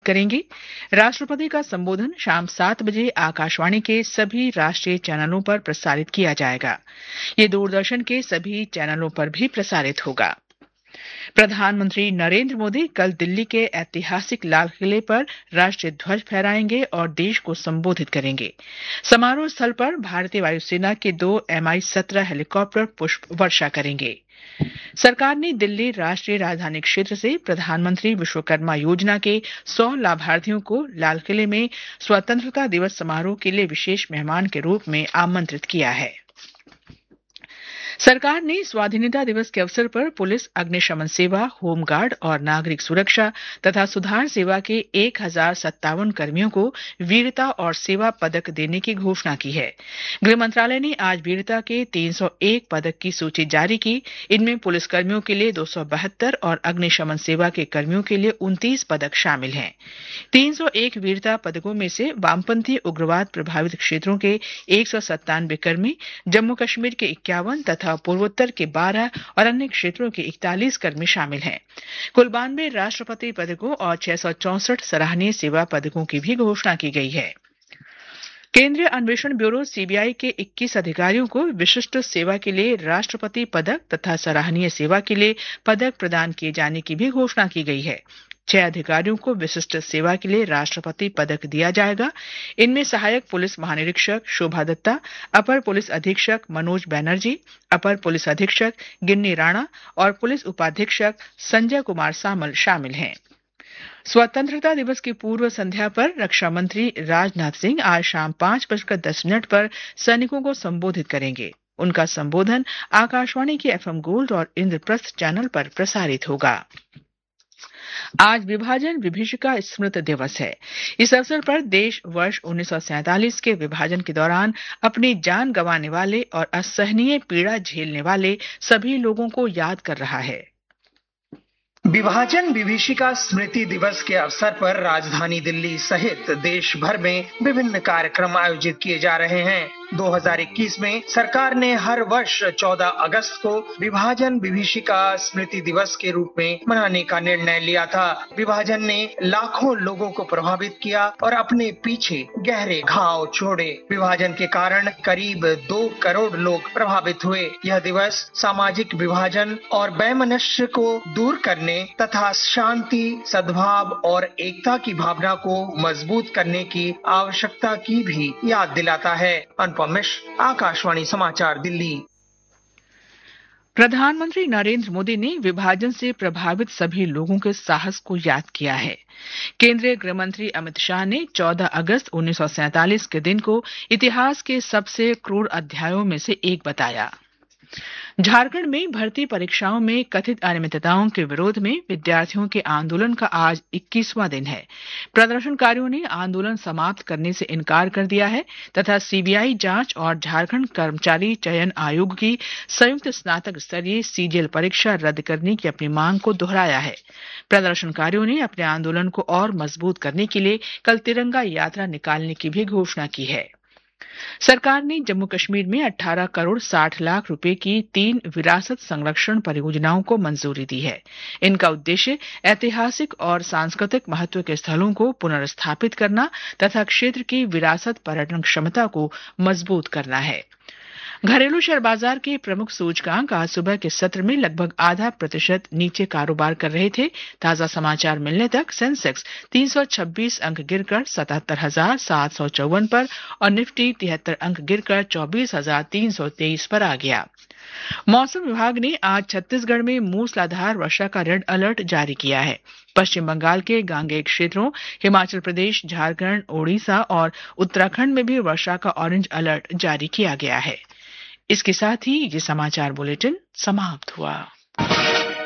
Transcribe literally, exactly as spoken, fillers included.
करेंगे। राष्ट्रपति का संबोधन शाम सात बजे आकाशवाणी के सभी राष्ट्रीय चैनलों पर प्रसारित किया जाएगा। ये दूरदर्शन के सभी चैनलों पर भी प्रसारित होगा। प्रधानमंत्री नरेंद्र मोदी कल दिल्ली के ऐतिहासिक लाल किले पर राष्ट्रीय ध्वज फहराएंगे और देश को संबोधित करेंगे। समारोह स्थल पर भारतीय वायुसेना के दो एम आई सत्रह हेलीकॉप्टर पुष्प वर्षा करेंगे। सरकार ने दिल्ली राष्ट्रीय राजधानी क्षेत्र से प्रधानमंत्री विश्वकर्मा योजना के सौ लाभार्थियों को लाल किले में स्वतंत्रता दिवस समारोह के लिए विशेष मेहमान के रूप में आमंत्रित किया है। सरकार ने स्वाधीनता दिवस के अवसर पर पुलिस, अग्निशमन सेवा, होमगार्ड और नागरिक सुरक्षा तथा सुधार सेवा के एक हजार सत्तावन कर्मियों को वीरता और सेवा पदक देने की घोषणा की है। गृह मंत्रालय ने आज वीरता के तीन सौ एक पदक की सूची जारी की। इनमें पुलिसकर्मियों के लिए दो सौ बहत्तर और अग्निशमन सेवा के कर्मियों के लिए उनतीस पदक शामिल हैं। तीन सौ एक वीरता पदकों में से वामपंथी उग्रवाद प्रभावित क्षेत्रों के एक सौ सत्तानवे कर्मी, जम्मू कश्मीर के इक्यावन तथा पूर्वोत्तर के बारह और अन्य क्षेत्रों के इकतालीस कर्मी शामिल हैं। कुल बानवे राष्ट्रपति पदकों और छह सौ चौसठ सराहनीय सेवा पदकों की भी घोषणा की गई है। केंद्रीय अन्वेषण ब्यूरो सीबीआई के इक्कीस अधिकारियों को विशिष्ट सेवा के लिए राष्ट्रपति पदक तथा सराहनीय सेवा के लिए पदक प्रदान किए जाने की भी घोषणा की गई है। छह अधिकारियों को विशिष्ट सेवा के लिए राष्ट्रपति पदक दिया जाएगा। इनमें सहायक पुलिस महानिरीक्षक शोभा दत्ता, अपर पुलिस अधीक्षक मनोज बैनर्जी, अपर पुलिस अधीक्षक गिन्नी राणा और पुलिस उपाधीक्षक संजय कुमार सामल शामिल हैं। स्वतंत्रता दिवस की पूर्व संध्या पर रक्षा मंत्री राजनाथ सिंह आज शाम पांच बजकर दस मिनट पर सैनिकों को संबोधित करेंगे। उनका संबोधन आकाशवाणी के एफएम गोल्ड और इंद्रप्रस्थ चैनल पर प्रसारित होगा। आज विभाजन विभीषिका स्मृति दिवस है। इस अवसर पर देश वर्ष उन्नीस सौ सैंतालीस के विभाजन के दौरान अपनी जान गंवाने वाले और असहनीय पीड़ा झेलने वाले सभी लोगों को याद कर रहा है। विभाजन विभीषिका स्मृति दिवस के अवसर पर राजधानी दिल्ली सहित देश भर में विभिन्न कार्यक्रम आयोजित किए जा रहे हैं। दो हज़ार इक्कीस में सरकार ने हर वर्ष चौदह अगस्त को विभाजन विभीषिका स्मृति दिवस के रूप में मनाने का निर्णय लिया था। विभाजन ने लाखों लोगों को प्रभावित किया और अपने पीछे गहरे घाव छोड़े। विभाजन के कारण करीब दो करोड़ लोग प्रभावित हुए। यह दिवस सामाजिक विभाजन और वैमनस्य को दूर करने तथा शांति, सद्भाव और एकता की भावना को मजबूत करने की आवश्यकता की भी याद दिलाता है। अनुपम मिश्र, आकाशवाणी समाचार, दिल्ली। प्रधानमंत्री नरेंद्र मोदी ने विभाजन से प्रभावित सभी लोगों के साहस को याद किया है। केंद्रीय गृह मंत्री अमित शाह ने चौदह अगस्त उन्नीस सौ सैंतालीस के दिन को इतिहास के सबसे क्रूर अध्यायों में से एक बताया। झारखंड में भर्ती परीक्षाओं में कथित अनियमितताओं के विरोध में विद्यार्थियों के आंदोलन का आज इक्कीसवां दिन है। प्रदर्शनकारियों ने आंदोलन समाप्त करने से इनकार कर दिया है तथा सीबीआई जांच और झारखंड कर्मचारी चयन आयोग की संयुक्त स्नातक स्तरीय सीजीएल परीक्षा रद्द करने की अपनी मांग को दोहराया है। प्रदर्शनकारियों ने अपने आंदोलन को और मजबूत करने के लिए कल तिरंगा यात्रा निकालने की भी घोषणा की है। सरकार ने जम्मू कश्मीर में अठारह करोड़ साठ लाख रुपए की तीन विरासत संरक्षण परियोजनाओं को मंजूरी दी है। इनका उद्देश्य ऐतिहासिक और सांस्कृतिक महत्व के स्थलों को पुनर्स्थापित करना तथा क्षेत्र की विरासत पर्यटन क्षमता को मजबूत करना है। घरेलू शेयर बाजार के प्रमुख सूचकांक आज सुबह के सत्र में लगभग आधा प्रतिशत नीचे कारोबार कर रहे थे। ताजा समाचार मिलने तक सेंसेक्स तीन सौ छब्बीस अंक गिरकर सतहत्तर हजार सात सौ चौवन पर और निफ्टी तिहत्तर अंक गिरकर चौबीस हजार तीन सौ तेईस पर आ गया। मौसम विभाग ने आज छत्तीसगढ़ में मूसलाधार वर्षा का रेड अलर्ट जारी किया है। पश्चिम बंगाल के गांगेय क्षेत्रों, हिमाचल प्रदेश, झारखंड, ओडिशा और उत्तराखंड में भी वर्षा का ऑरेंज अलर्ट जारी किया गया है। इसके साथ ही ये समाचार बुलेटिन समाप्त हुआ।